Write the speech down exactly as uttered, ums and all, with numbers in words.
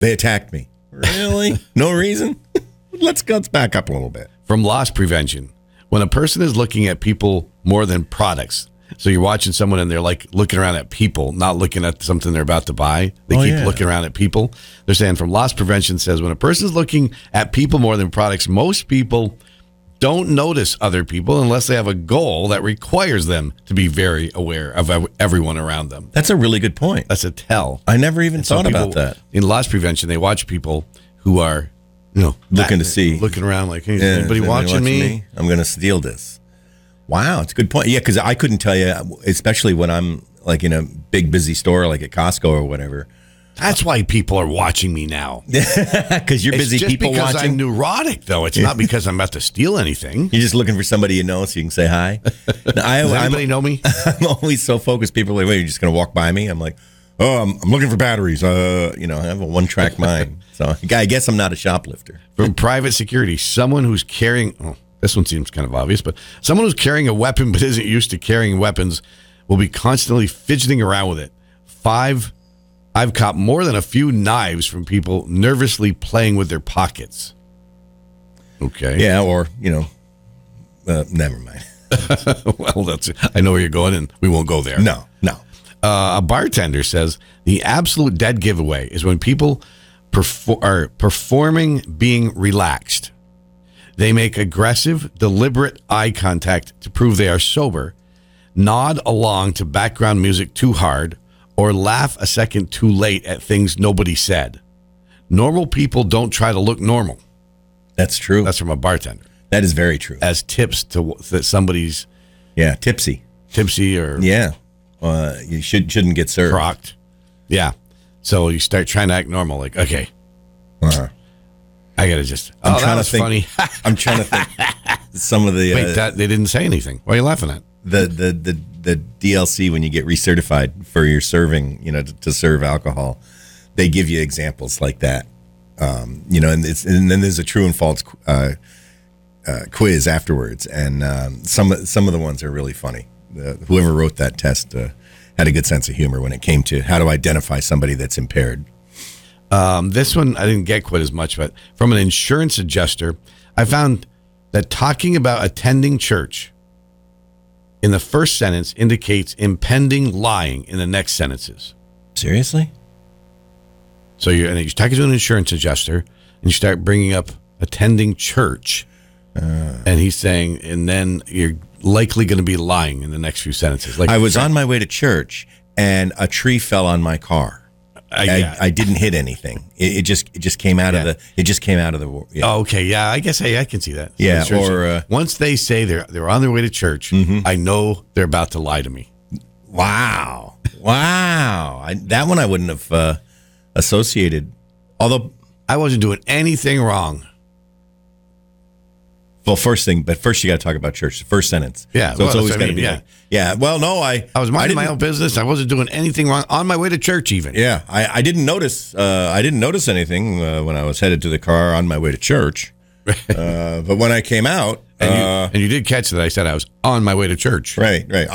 They attacked me. Really? No reason? let's, let's back up a little bit. From loss prevention, when a person is looking at people more than products, so you're watching someone and they're like looking around at people, not looking at something they're about to buy. They oh, keep yeah. looking around at people. They're saying from loss prevention says when a person is looking at people more than products, most people don't notice other people unless they have a goal that requires them to be very aware of ev- everyone around them. That's a really good point. That's a tell. I never even And thought some about people, that. In loss prevention, they watch people who are, you know, looking that, to see, looking around like, hey, is yeah, anybody is watching, watching me? me? I'm going to steal this. Wow, it's a good point. Yeah, because I couldn't tell you, especially when I'm like in a big busy store like at Costco or whatever. That's why people are watching me now. Because you're busy it's just people because watching. I'm neurotic, though. It's not because I'm about to steal anything. You're just looking for somebody you know so you can say hi. No, I, Does anybody I'm, know me? I'm always so focused. People are like, wait, you're just going to walk by me? I'm like, oh, I'm, I'm looking for batteries. Uh, you know, I have a one-track mind. So I guess I'm not a shoplifter. From private security, someone who's carrying... Oh, this one seems kind of obvious, but someone who's carrying a weapon but isn't used to carrying weapons will be constantly fidgeting around with it. Five, I've caught more than a few knives from people nervously playing with their pockets. Okay. Yeah, or, you know, uh, never mind. Well, that's. I know where you're going, and we won't go there. No, no. Uh, a bartender says the absolute dead giveaway is when people perfor- are performing being relaxed. They make aggressive, deliberate eye contact to prove they are sober, nod along to background music too hard, or laugh a second too late at things nobody said. Normal people don't try to look normal. That's true. That's from a bartender. That is very true. As tips to that somebody's Yeah, tipsy. tipsy or Yeah. Uh, you should, shouldn't get served. crocked. Yeah. So you start trying to act normal, like, okay, Uh-huh. I gotta just. I'm oh, trying that to was think. funny. I'm trying to think. Some of the uh, Wait, that they didn't say anything. What are you laughing at? the, the the the D L C when you get recertified for your serving, you know, to, to serve alcohol, they give you examples like that. Um, you know, and it's and then there's a true and false uh, uh, quiz afterwards, and um, some some of the ones are really funny. Uh, whoever wrote that test uh, had a good sense of humor when it came to how to identify somebody that's impaired. Um, this one I didn't get quite as much, but from an insurance adjuster, I found that talking about attending church in the first sentence indicates impending lying in the next sentences. Seriously? So you're, and you're talking to an insurance adjuster, and you start bringing up attending church, uh, and he's saying, and then you're likely going to be lying in the next few sentences. Like I was on my way to church, and a tree fell on my car. I, yeah. I, I didn't hit anything. It, it just it just came out Yeah. of the. It just came out of the. Yeah. Oh, okay, yeah, I guess hey, I can see that. So Yeah, the church- or, uh, once they say they're they're on their way to church, Mm-hmm. I know they're about to lie to me. Wow, wow! I, that one I wouldn't have uh, associated. Although, I wasn't doing anything wrong. well, first thing, but first you got to talk about church. The first sentence. Yeah, So well, it's always that's what got I to mean, be yeah. like, yeah. Well, no, I. I was minding I my didn't- own business. I wasn't doing anything wrong on my way to church, even. Yeah, I, I didn't notice. Uh, I didn't notice anything uh, when I was headed to the car on my way to church. uh, but when I came out, And you, uh, and you did catch that I said I was on my way to church. right, right.